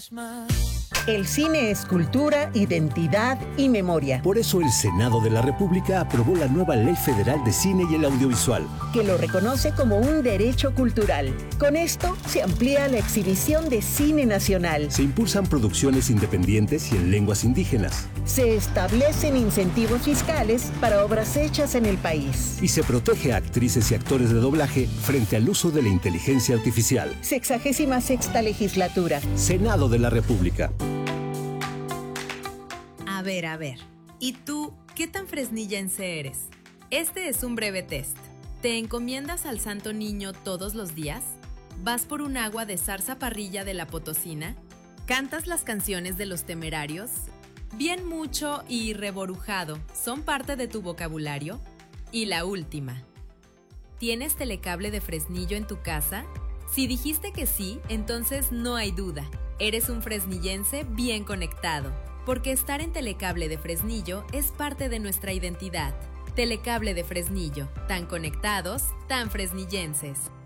vez más. El cine es cultura, identidad y memoria. Por eso el Senado de la República aprobó la nueva Ley Federal de Cine y el Audiovisual, que lo reconoce como un derecho cultural. Con esto se amplía la exhibición de cine nacional. se impulsan producciones independientes y en lenguas indígenas, Se establecen incentivos fiscales para obras hechas en el país. y se protege a actrices y actores de doblaje frente al uso de la inteligencia artificial. 66ª legislatura. Senado de la República. A ver. ¿Y tú qué tan fresnillense eres? Este es un breve test. ¿Te encomiendas al Santo Niño todos los días? ¿Vas por un agua de zarza parrilla de la Potosina? ¿Cantas las canciones de los Temerarios? ¿Bien mucho y reborujado son parte de tu vocabulario? Y la última. ¿Tienes telecable de Fresnillo en tu casa? Si dijiste que sí, entonces no hay duda. Eres un fresnillense bien conectado, porque estar en Telecable de Fresnillo es parte de nuestra identidad. Telecable de Fresnillo, tan conectados, tan fresnillenses.